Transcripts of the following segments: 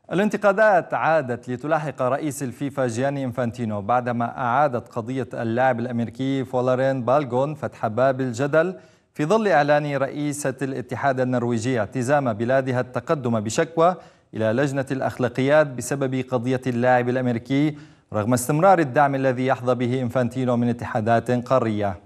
الانتقادات عادت لتلاحق رئيس الفيفا جياني إنفانتينو بعدما أعادت قضية اللاعب الأمريكي فولارين بالغون فتح باب الجدل في ظل إعلان رئيسة الاتحاد النرويجي اعتزام بلادها التقدم بشكوى إلى لجنة الأخلاقيات بسبب قضية اللاعب الأمريكي رغم استمرار الدعم الذي يحظى به إنفانتينو من اتحادات قارية.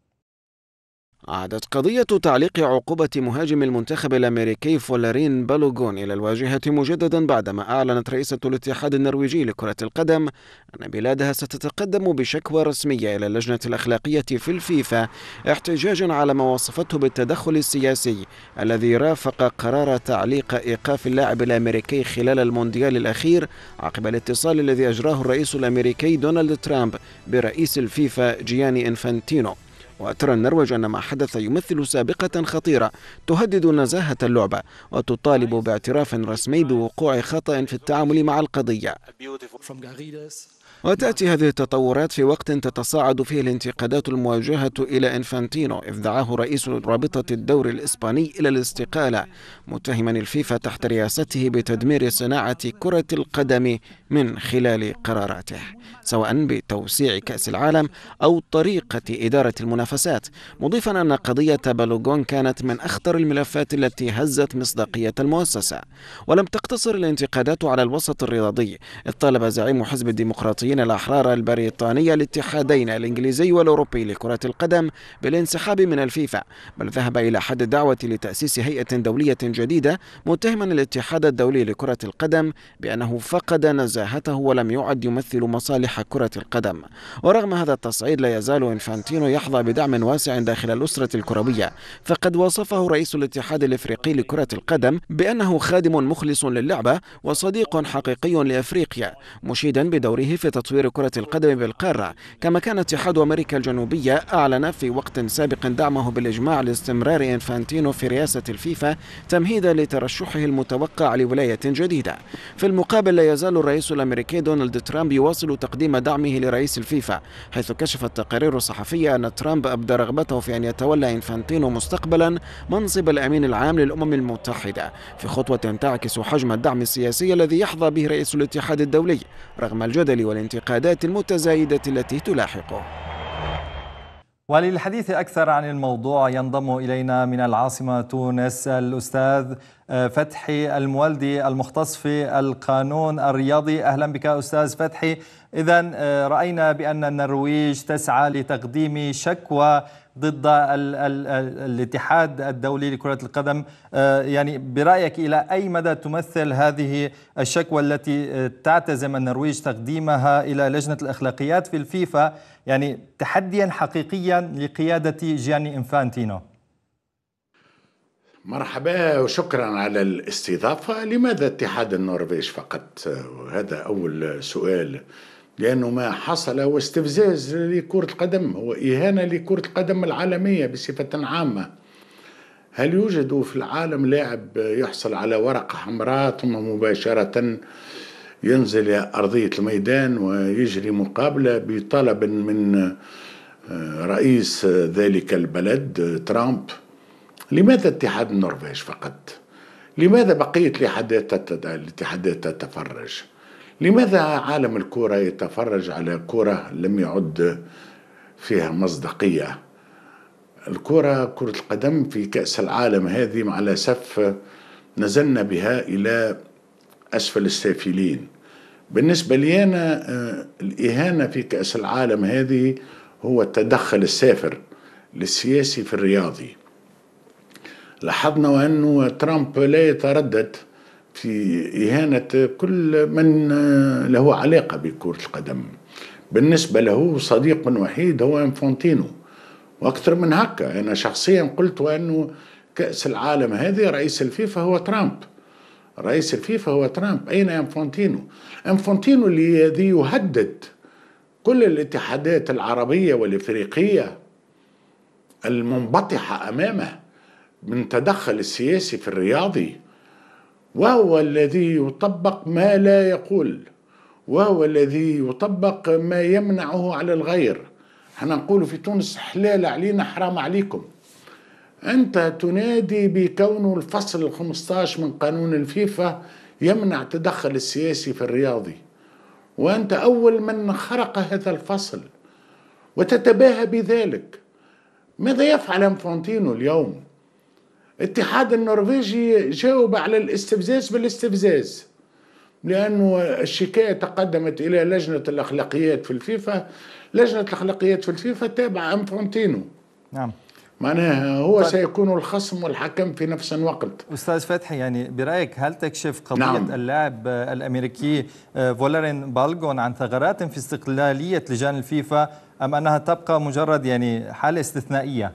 عادت قضية تعليق عقوبة مهاجم المنتخب الأمريكي فولارين بالوغون إلى الواجهة مجددا بعدما أعلنت رئيسة الاتحاد النرويجي لكرة القدم أن بلادها ستتقدم بشكوى رسمية إلى اللجنة الأخلاقية في الفيفا احتجاجا على ما وصفته بالتدخل السياسي الذي رافق قرار تعليق إيقاف اللاعب الأمريكي خلال المونديال الأخير عقب الاتصال الذي أجراه الرئيس الأمريكي دونالد ترامب برئيس الفيفا جياني إنفانتينو. وترى النرويج أن ما حدث يمثل سابقة خطيرة تهدد نزاهة اللعبة وتطالب باعتراف رسمي بوقوع خطأ في التعامل مع القضية. وتأتي هذه التطورات في وقت تتصاعد فيه الانتقادات الموجهة إلى إنفانتينو إذ دعاه رئيس رابطة الدوري الإسباني إلى الاستقالة متهما الفيفا تحت رئاسته بتدمير صناعة كرة القدم من خلال قراراته سواء بتوسيع كأس العالم أو طريقة إدارة المنافسات، مضيفا أن قضية بالوغون كانت من أخطر الملفات التي هزت مصداقية المؤسسة. ولم تقتصر الانتقادات على الوسط الرياضي، إذ طالب زعيم حزب الديمقراطيين الأحرار البريطاني الاتحادين الإنجليزي والأوروبي لكرة القدم بالانسحاب من الفيفا، بل ذهب إلى حد الدعوة لتأسيس هيئة دولية جديدة متهما الاتحاد الدولي لكرة القدم بأنه فقد نزاهته ولم يعد يمثل مصالح كرة القدم. ورغم هذا التصعيد لا يزال إنفانتينو يحظى بدعم واسع داخل الأسرة الكروية، فقد وصفه رئيس الاتحاد الإفريقي لكرة القدم بأنه خادم مخلص للعبة وصديق حقيقي لأفريقيا، مشيدا بدوره في تطوير كرة القدم بالقارة. كما كان اتحاد أمريكا الجنوبية أعلن في وقت سابق دعمه بالإجماع لاستمرار إنفانتينو في رئاسة الفيفا تمهيدا لترشحه المتوقع لولاية جديدة. في المقابل لا يزال الرئيس الأمريكي دونالد ترامب يواصل تقديم دعمه لرئيس الفيفا، حيث كشفت تقارير صحفية أن ترامب أبدى رغبته في أن يتولى إنفانتينو مستقبلا منصب الأمين العام للأمم المتحدة، في خطوة تعكس حجم الدعم السياسي الذي يحظى به رئيس الاتحاد الدولي رغم الجدل والانتقادات المتزايدة التي تلاحقه. وللحديث أكثر عن الموضوع ينضم إلينا من العاصمة تونس الأستاذ فتحي المولدي المختص في القانون الرياضي. أهلا بك أستاذ فتحي. إذن رأينا بأن النرويج تسعى لتقديم شكوى ضد الاتحاد الدولي لكرة القدم، يعني برأيك إلى أي مدى تمثل هذه الشكوى التي تعتزم النرويج تقديمها إلى لجنة الأخلاقيات في الفيفا يعني تحديا حقيقيا لقيادة جياني إنفانتينو؟ مرحبا وشكرا على الاستضافة. لماذا اتحاد النرويج فقط؟ هذا أول سؤال، لأنه ما حصل هو استفزاز لكرة القدم، هو إهانة لكرة القدم العالمية بصفة عامة. هل يوجد في العالم لاعب يحصل على ورقة حمراء ثم مباشرة ينزل إلى أرضية الميدان ويجري مقابلة بطلب من رئيس ذلك البلد ترامب؟ لماذا اتحاد النرويج فقط؟ لماذا بقية الاتحادات تتفرج؟ لماذا عالم الكرة يتفرج على كرة لم يعد فيها مصداقية؟ كرة القدم في كأس العالم هذه مع الأسف نزلنا بها إلى أسفل السافلين. بالنسبة لي أنا الإهانة في كأس العالم هذه هو التدخل السافر للسياسي في الرياضي. لاحظنا أنه ترامب لا يتردد في إهانة كل من له علاقة بكرة القدم. بالنسبة له صديق وحيد هو إنفانتينو، وأكثر من هكا. أنا شخصيا قلت أنه كأس العالم هذه رئيس الفيفا هو ترامب، رئيس الفيفا هو ترامب. أين إنفانتينو؟ إنفانتينو الذي يهدد كل الاتحادات العربية والإفريقية المنبطحة أمامه من تدخل السياسي في الرياضي، وهو الذي يطبق ما لا يقول، وهو الذي يطبق ما يمنعه على الغير. احنا نقول في تونس حلال علينا حرام عليكم. أنت تنادي بكونه الفصل 15 من قانون الفيفا يمنع تدخل السياسي في الرياضي، وأنت أول من خرق هذا الفصل وتتباهى بذلك. ماذا يفعل انفانتينو اليوم؟ الاتحاد النرويجي جاوب على الاستفزاز بالاستفزاز، لأنه الشكاية تقدمت إلى لجنة الأخلاقيات في الفيفا. لجنة الأخلاقيات في الفيفا تابعة انفانتينو. نعم. معناها هو طيب. سيكون الخصم والحكم في نفس الوقت. أستاذ فتحي، يعني برأيك هل تكشف قضية نعم. اللاعب الأمريكي فولرين بالغون عن ثغرات في استقلالية لجان الفيفا، أم أنها تبقى مجرد يعني حالة استثنائية؟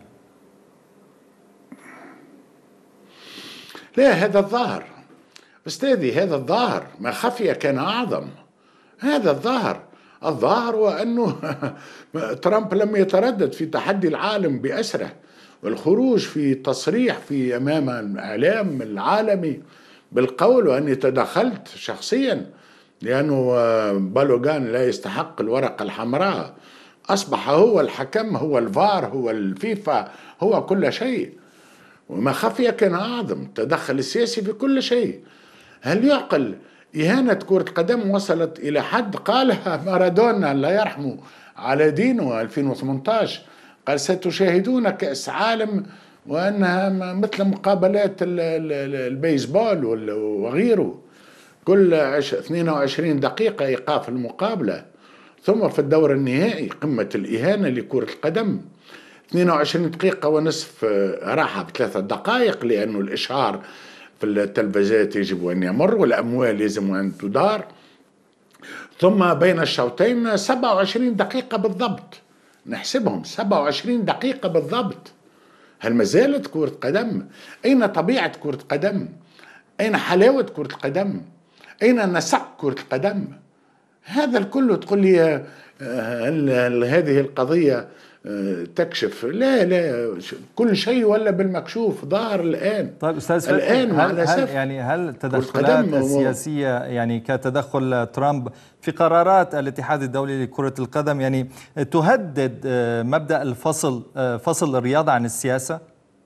لا، هذا الظاهر أستاذي، هذا الظاهر. ما خفي كان أعظم. هذا الظاهر هو أنه ترامب لم يتردد في تحدي العالم بأسره والخروج في تصريح في أمام الإعلام العالمي بالقول وأني تدخلت شخصيا، لأنه بالوغان لا يستحق الورقة الحمراء. أصبح هو الحكم، هو الفار، هو الفيفا، هو كل شيء. وما خفي كان أعظم، التدخل السياسي في كل شيء. هل يعقل إهانة كرة قدم وصلت إلى حد قالها مارادونا الله يرحمه على دينه 2018؟ قال ساتشاهدون كأس عالم وأنها مثل مقابلات البيسبول وغيره، كل 22 دقيقة إيقاف المقابلة. ثم في الدور النهائي قمة الإهانة لكرة القدم، 22 دقيقة ونصف راحة ب3 دقائق، لأنه الإشهار في التلفزيات يجب أن يمر والأموال يجب أن تدار. ثم بين الشوطين 27 دقيقة بالضبط، نحسبهم 27 دقيقة بالضبط. هل ما زالت كرة قدم؟ أين طبيعة كرة قدم؟ أين حلاوة كرة قدم؟ أين نسق كرة قدم؟ هذا الكل تقول لي هذه القضية تكشف؟ لا، كل شيء ولا بالمكشوف ظاهر الآن. طيب أستاذ الآن هل التدخلات السياسية يعني كتدخل ترامب في قرارات الاتحاد الدولي لكرة القدم يعني تهدد مبدأ فصل الرياضة عن السياسة؟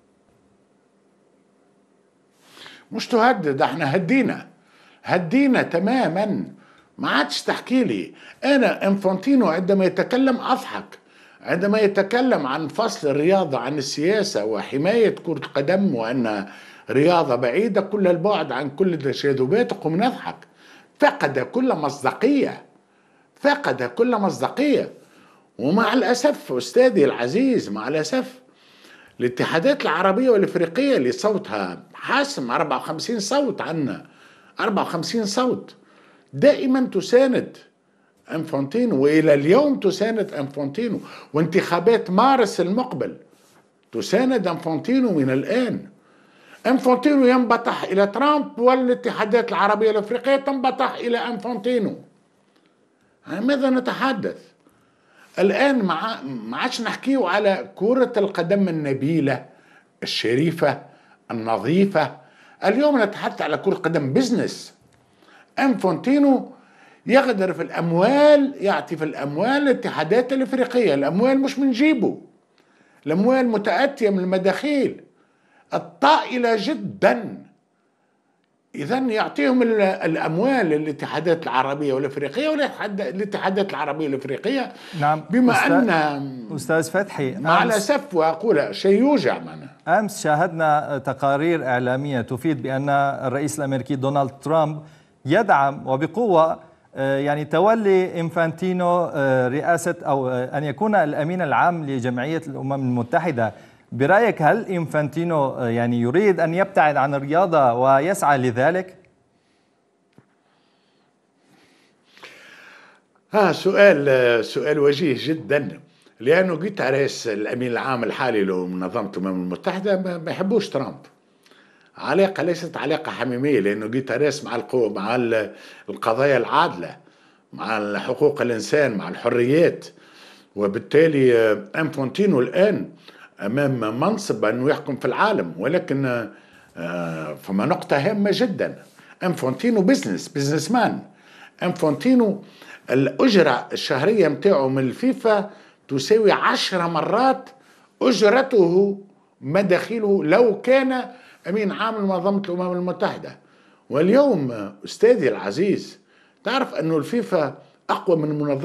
مش تهدد، احنا هدينا تماما. ما عادش تحكي لي أنا انفانتينو عندما يتكلم أضحك، عندما يتكلم عن فصل الرياضة عن السياسة وحماية كرة القدم وأن رياضة بعيدة كل البعد عن كل التشاذبات قم نضحك. فقد كل مصداقية. ومع الأسف أستاذي العزيز، مع الأسف الاتحادات العربية والإفريقية اللي صوتها حاسم 54 صوت عنا، 54 صوت دائما تساند انفانتينو، والى اليوم تساند انفانتينو، وانتخابات مارس المقبل تساند انفانتينو من الان. انفانتينو ينبطح الى ترامب والاتحادات العربيه الافريقيه تنبطح الى انفانتينو. عن ماذا نتحدث الان؟ ما عادش نحكيه على كره القدم النبيله الشريفه النظيفه. اليوم نتحدث على كره قدم بزنس. انفانتينو يغدر في الأموال، يعطي في الأموال الاتحادات الإفريقية. الأموال مش من جيبه، الأموال متأتية من المداخيل الطائلة جدا. إذن يعطيهم الأموال للاتحادات العربية والإفريقية والاتحادات العربية والإفريقية. نعم. بما أن أستاذ فتحي، مع الأسف وأقول شيء يوجع معنا، أمس شاهدنا تقارير إعلامية تفيد بأن الرئيس الأمريكي دونالد ترامب يدعم وبقوة يعني تولي إنفانتينو رئاسة أو أن يكون الأمين العام لجمعية الأمم المتحدة. برأيك هل إنفانتينو يعني يريد أن يبتعد عن الرياضة ويسعى لذلك؟ سؤال وجيه جدا، لأنه جيتاريس الأمين العام الحالي لمنظمة الأمم المتحدة ما يحبوش ترامب. علاقة ليست علاقة حميمية، لأنه جيتاريس مع القوة، مع القضايا العادلة، مع حقوق الإنسان، مع الحريات. وبالتالي انفانتينو الآن أمام منصب أنه يحكم في العالم، ولكن فما نقطة هامة جدا، انفانتينو بزنس مان. انفانتينو الأجرة الشهرية متاعه من الفيفا تساوي 10 مرات أجرته مداخيله لو كان أمين عام لمنظمة الأمم المتحدة. واليوم أستاذي العزيز، تعرف أنه الفيفا أقوى من منظمة